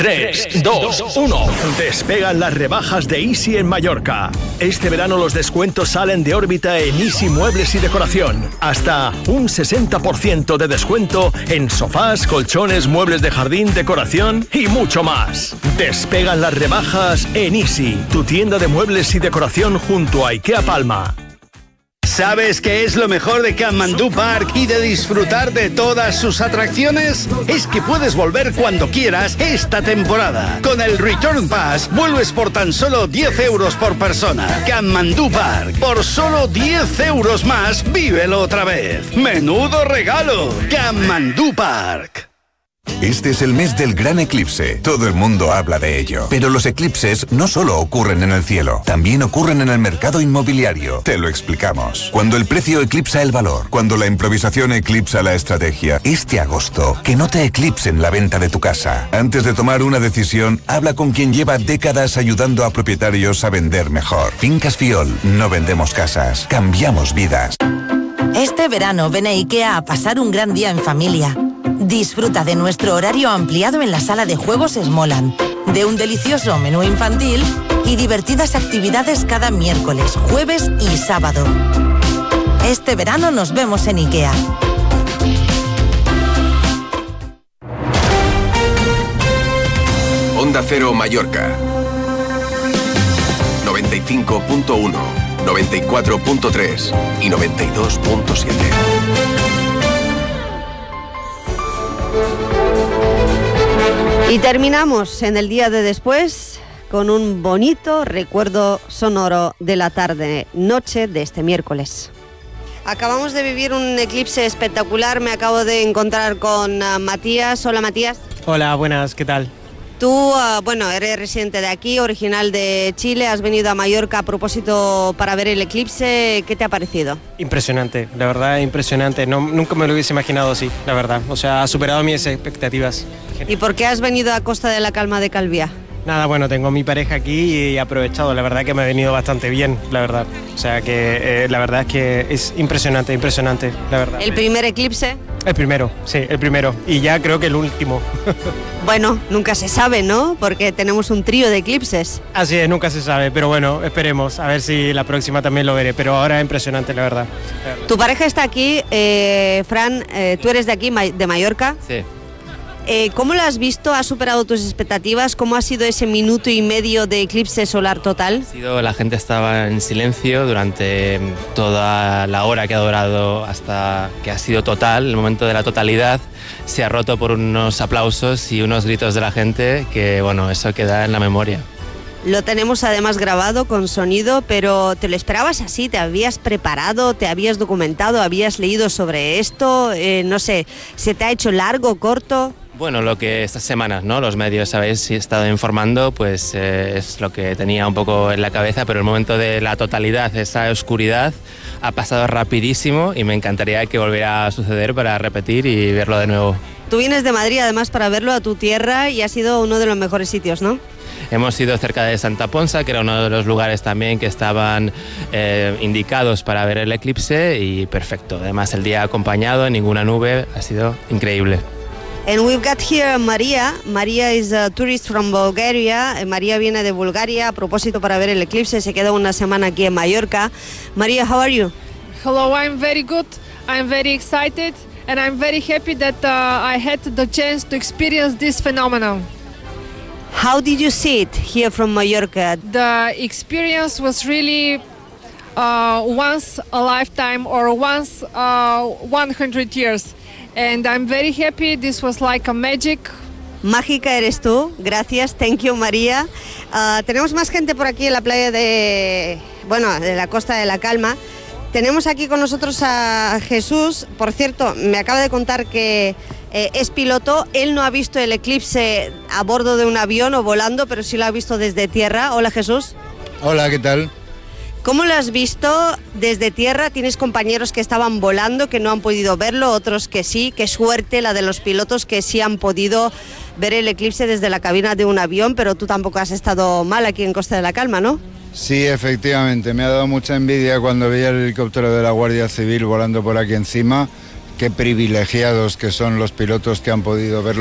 3, 2, 1. Despegan las rebajas de Easy en Mallorca. Este verano los descuentos salen de órbita en Easy Muebles y Decoración. Hasta un 60% de descuento en sofás, colchones, muebles de jardín, decoración y mucho más. Despegan las rebajas en Easy, tu tienda de muebles y decoración junto a IKEA Palma. ¿Sabes qué es lo mejor de Katmandú Park y de disfrutar de todas sus atracciones? Es que puedes volver cuando quieras esta temporada. Con el Return Pass vuelves por tan solo 10 euros por persona. Katmandú Park, por solo 10 euros más, vívelo otra vez. ¡Menudo regalo! Katmandú Park. Este es el mes del gran eclipse. Todo el mundo habla de ello. Pero los eclipses no solo ocurren en el cielo, también ocurren en el mercado inmobiliario. Te lo explicamos. Cuando el precio eclipsa el valor, cuando la improvisación eclipsa la estrategia. Este agosto, que no te eclipsen la venta de tu casa. Antes de tomar una decisión, habla con quien lleva décadas ayudando a propietarios a vender mejor. Fincas Fiol. No vendemos casas, cambiamos vidas. Este verano ven a IKEA a pasar un gran día en familia. Disfruta de nuestro horario ampliado en la sala de juegos Smoland, de un delicioso menú infantil y divertidas actividades cada miércoles, jueves y sábado. Este verano nos vemos en IKEA. Onda Cero Mallorca 95.1, 94.3 y 92.7. Y terminamos en el día de después con un bonito recuerdo sonoro de la tarde-noche de este miércoles. Acabamos de vivir un eclipse espectacular, me acabo de encontrar con Matías. Hola Matías. Hola, buenas, ¿qué tal? Tú, eres residente de aquí, original de Chile, has venido a Mallorca a propósito para ver el eclipse. ¿Qué te ha parecido? Impresionante, la verdad, impresionante. Nunca me lo hubiese imaginado así, la verdad. O sea, ha superado mis expectativas. ¿Y por qué has venido a Costa de la Calma de Calviá? Nada, bueno, tengo a mi pareja aquí y he aprovechado. La verdad que me ha venido bastante bien, la verdad. O sea, que la verdad es que es impresionante, la verdad. ¿El primer eclipse? El primero, sí, el primero. Y ya creo que el último. Bueno, nunca se sabe, ¿no? Porque tenemos un trío de eclipses. Así es, nunca se sabe, pero bueno, esperemos, a ver si la próxima también lo veré, pero ahora es impresionante, la verdad. Tu pareja está aquí, Fran, tú eres de aquí, de Mallorca. Sí. ¿Cómo lo has visto? ¿Ha superado tus expectativas? ¿Cómo ha sido ese minuto y medio de eclipse solar total? La gente estaba en silencio durante toda la hora que ha durado hasta que ha sido total, el momento de la totalidad. Se ha roto por unos aplausos y unos gritos de la gente que, bueno, eso queda en la memoria. Lo tenemos además grabado con sonido, pero ¿te lo esperabas así? ¿Te habías preparado? ¿Te habías documentado? ¿Habías leído sobre esto? No sé, ¿se te ha hecho largo, corto? Bueno, lo que estas semanas, ¿no? Los medios habéis estado informando, pues es lo que tenía un poco en la cabeza, pero el momento de la totalidad, esa oscuridad, ha pasado rapidísimo y me encantaría que volviera a suceder para repetir y verlo de nuevo. Tú vienes de Madrid además para verlo, a tu tierra, y ha sido uno de los mejores sitios, ¿no? Hemos ido cerca de Santa Ponsa, que era uno de los lugares también que estaban indicados para ver el eclipse, y perfecto. Además el día acompañado, ninguna nube, ha sido increíble. And we've got here Maria. Maria is a tourist from Bulgaria. Maria viene de Bulgaria a propósito para ver el eclipse. Se queda una semana aquí en Mallorca. Maria, how are you? Hello, I'm very good. I'm very excited and I'm very happy that I had the chance to experience this phenomenon. How did you see it here from Mallorca? The experience was really once a lifetime or once 100 years. And I'm very happy. This was like a magic. Mágica eres tú, gracias, thank you María. Tenemos más gente por aquí en la playa de la Costa de la Calma. Tenemos aquí con nosotros a Jesús. Por cierto, me acaba de contar que es piloto. Él no ha visto el eclipse a bordo de un avión o volando, pero sí lo ha visto desde tierra. Hola Jesús. Hola, ¿qué tal? ¿Cómo lo has visto desde tierra? ¿Tienes compañeros que estaban volando, que no han podido verlo, otros que sí? Qué suerte la de los pilotos que sí han podido ver el eclipse desde la cabina de un avión, pero tú tampoco has estado mal aquí en Costa de la Calma, ¿no? Sí, efectivamente, me ha dado mucha envidia cuando veía el helicóptero de la Guardia Civil volando por aquí encima. Qué privilegiados que son los pilotos que han podido verlo.